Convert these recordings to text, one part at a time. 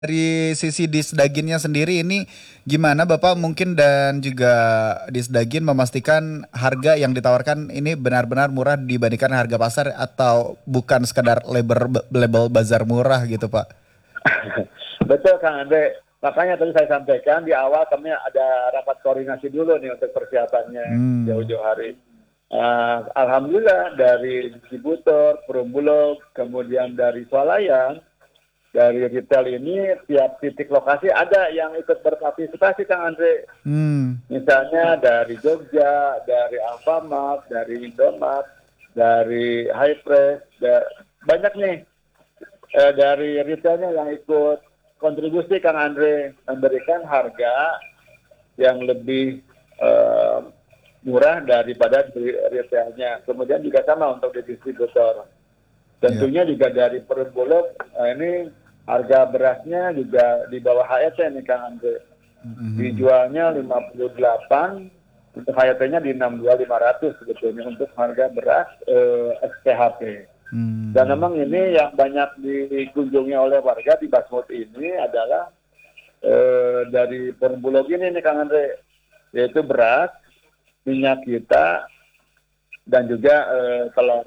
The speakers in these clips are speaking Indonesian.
Dari sisi Disdaginnya sendiri ini gimana Bapak mungkin dan juga Disdagin memastikan harga yang ditawarkan ini benar-benar murah dibandingkan harga pasar atau bukan sekadar label bazar murah gitu Pak? Betul Kang Andre. Makanya tadi saya sampaikan di awal kami ada rapat koordinasi dulu nih untuk persiapannya Hmm, jauh-jauh hari. Alhamdulillah dari distributor, Perumbulok, kemudian dari swalayan, dari retail ini tiap titik lokasi ada yang ikut berpartisipasi Kang Andre. hmm, Misalnya dari Jogja, dari Alfamart, dari Indomaret, dari Highpress, banyak nih dari retailnya yang ikut kontribusi Kang Andre memberikan harga yang lebih eh, murah daripada di retailnya. Kemudian juga sama untuk di distributor. ya, Tentunya juga dari Perumbulok ini harga berasnya juga di bawah HET nih Kang Andre. hmm, Dijualnya 58, untuk HET-nya di 62.500 sebetulnya untuk harga beras SPHP. Dan hmm, memang ini yang banyak dikunjungi oleh warga di Basmut ini adalah dari Perumbulok ini nih Kang Andre, yaitu beras, minyak kita, dan juga telur.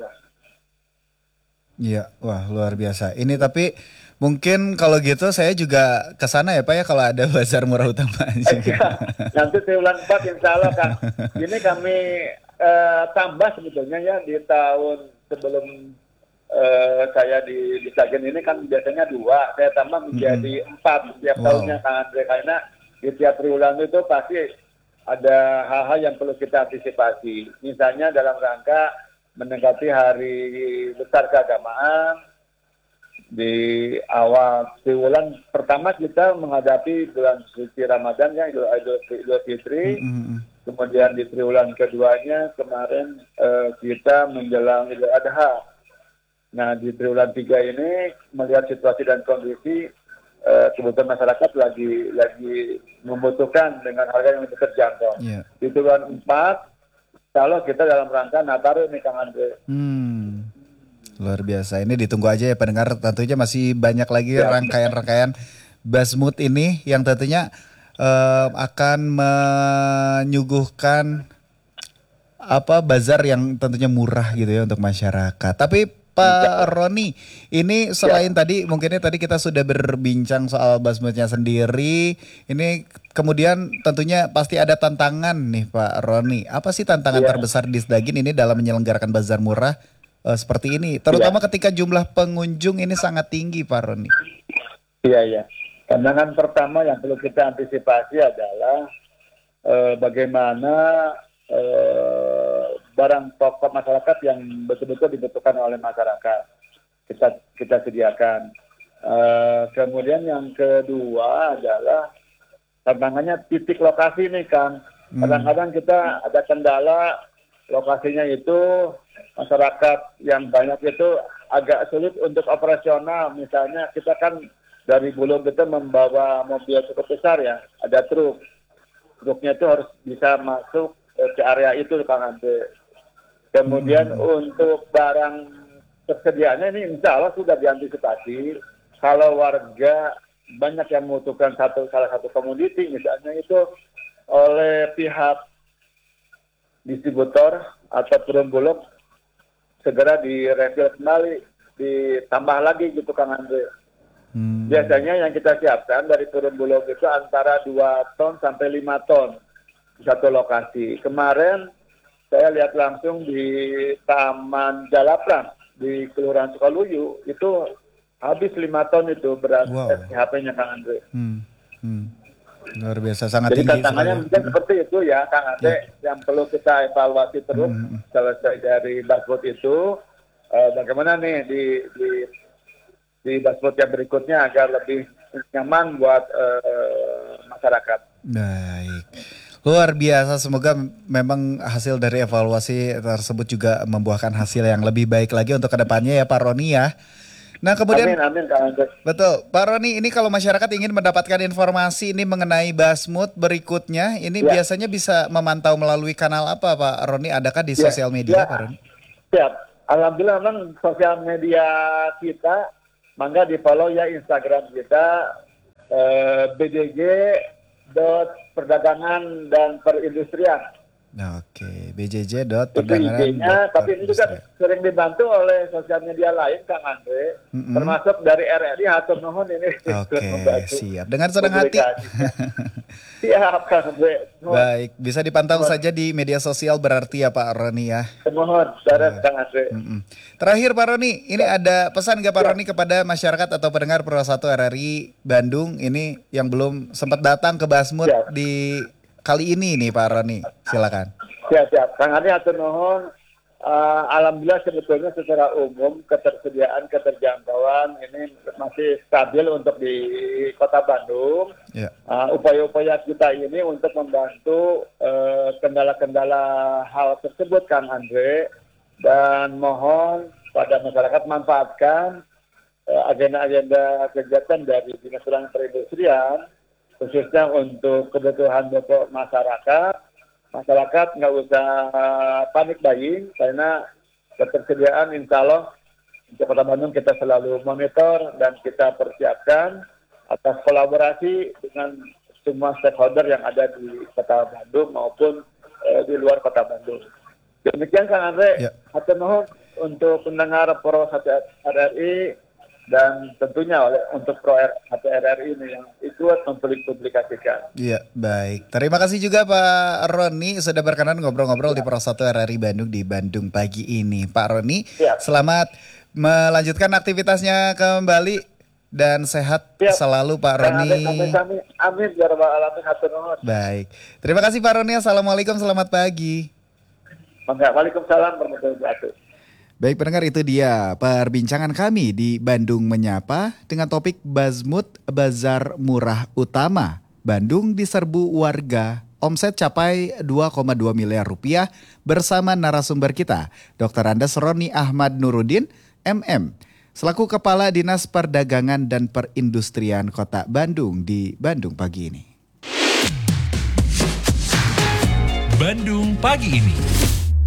iya, wah luar biasa. Ini tapi mungkin kalau gitu saya juga ke sana ya Pak ya kalau ada bazar murah utama juga. Ya, nanti triwulan 4 insya Allah Kang. Ini kami tambah sebetulnya ya di tahun sebelum saya di Sagen ini kan biasanya 2, saya tambah Mm-mm. menjadi 4 setiap tahunnya Wow. Kang Andre. Karena di tiap triwulan itu pasti ada hal-hal yang perlu kita antisipasi. Misalnya dalam rangka mendekati hari besar keagamaan, di awal triwulan pertama kita menghadapi bulan suci Ramadan ya Idul Fitri, Mm-mm. kemudian di triwulan keduanya kemarin kita menjelang Idul Adha. Nah di triwulan 3 ini melihat situasi dan kondisi kebutuhan masyarakat lagi membutuhkan dengan harga yang lebih terjangkau. Iya. Di triwulan 4 kalau kita dalam rangka Nataru nih Kang Andre. Hmm. Luar biasa. Ini ditunggu aja ya pendengar. Tentunya masih banyak lagi Ya, rangkaian-rangkaian Basmut ini yang tentunya akan menyuguhkan apa bazar yang tentunya murah gitu ya untuk masyarakat. Tapi insya Pak Allah. Roni, ini Ya, selain tadi mungkinnya tadi kita sudah berbincang soal Basmutnya sendiri, ini kemudian tentunya pasti ada tantangan nih Pak Roni. Apa sih tantangan ya, terbesar di Sdagin ini dalam menyelenggarakan bazar murah seperti ini? Terutama ya. ketika jumlah pengunjung ini sangat tinggi Pak Roni. Iya, iya. Tantangan pertama yang perlu kita antisipasi adalah bagaimana barang pokok masyarakat yang betul-betul dibutuhkan oleh masyarakat kita sediakan. Kemudian yang kedua adalah tantangannya titik lokasi nih Kang. Hmm, Kadang-kadang kita ada kendala lokasinya itu masyarakat yang banyak itu agak sulit untuk operasional. Misalnya kita kan dari Bulog itu membawa mobil cukup besar ya, ada truk. Truknya itu harus bisa masuk ke area itu Kang Ante. hmm, Kemudian hmm, untuk barang tersediaannya ini insya Allah sudah diantisipasi. Kalau warga banyak yang membutuhkan salah satu komoditi, misalnya itu oleh pihak distributor atau perumbulok segera direview kembali, ditambah lagi gitu Kang Andre. hmm. Biasanya yang kita siapkan dari perumbulok itu antara 2 ton sampai 5 ton di satu lokasi. Kemarin saya lihat langsung di Taman Jalapram di Kelurahan Sukaluyu itu habis 5 ton itu beras Wow. SPHP-nya Kang Andre. Hmm, hmm. Luar biasa sangat Jadi tinggi sekali ya. tantangannya mungkin Hmm, seperti itu ya Kang ya. Ade yang perlu kita evaluasi terus Hmm, hmm. selesai dari dashboard itu bagaimana nih di dashboard yang berikutnya agar lebih nyaman buat masyarakat. Baik. Luar biasa, semoga memang hasil dari evaluasi tersebut juga membuahkan hasil yang lebih baik lagi untuk kedepannya ya Pak Roni ya. Nah kemudian Amin amin Kang Ade. betul Pak Roni ini kalau masyarakat ingin mendapatkan informasi ini mengenai Basmut berikutnya ini Ya biasanya bisa memantau melalui kanal apa Pak Roni? Adakah di ya sosial media ya Pak Roni? siap. Alhamdulillah memang sosial media kita mangga di follow ya Instagram kita BDG perdagangan dan perindustrian. Oke, Itu bjj.perdagangan. IG-nya, tapi ini juga sering dibantu oleh sosial media lain, Kang Andre, termasuk dari RRI Hatur Nuhun ini. Oke, siap. Dengan senang hati. Siap, Kang Andre. Baik, bisa dipantau saja di media sosial berarti ya Pak Roni ya. Mohon, saran Kang Andre. Terakhir Pak Roni, ini ada pesan nggak Pak Roni kepada masyarakat atau pendengar Pro 1 RRI Bandung ini yang belum sempat datang ke Basmut di kali ini nih Pak Roni, silakan. Siap. Kang Andre hatur nuhun. Alhamdulillah sebetulnya secara umum keterjangkauan ini masih stabil untuk di Kota Bandung. Upaya-upaya kita ini untuk membantu kendala-kendala hal tersebut Kang Andre, dan mohon pada masyarakat manfaatkan agenda-agenda kegiatan dari Dinas Perindustrian khususnya untuk kebutuhan pokok masyarakat. Masyarakat nggak usah panik buying karena ketersediaan insya Allah untuk Kota Bandung kita selalu monitor dan kita persiapkan atas kolaborasi dengan semua stakeholder yang ada di Kota Bandung maupun di luar Kota Bandung. Demikian Kang Andre, hatur nuhun untuk pendengar Pro 1 RRI dan tentunya untuk Pro 1 RRI ini yang ikut mempublikasikan. Iya, baik. Terima kasih juga Pak Roni sudah berkenan ngobrol-ngobrol di Pro 1 RRI Bandung di Bandung pagi ini. Pak Roni, selamat melanjutkan aktivitasnya kembali dan sehat selalu Pak Roni. Amin ya rabbal alamin, hatur nuhun. Baik. Terima kasih Pak Roni. Assalamualaikum, selamat pagi. Waalaikumsalam warahmatullahi wabarakatuh. Baik pendengar, itu dia perbincangan kami di Bandung Menyapa dengan topik Basmut Bazar Murah Utama. Bandung diserbu warga, omset capai 2,2 miliar rupiah bersama narasumber kita, Dr. Andes Roni Ahmad Nuruddin, MM, selaku Kepala Dinas Perdagangan dan Perindustrian Kota Bandung di Bandung pagi ini. Bandung pagi ini.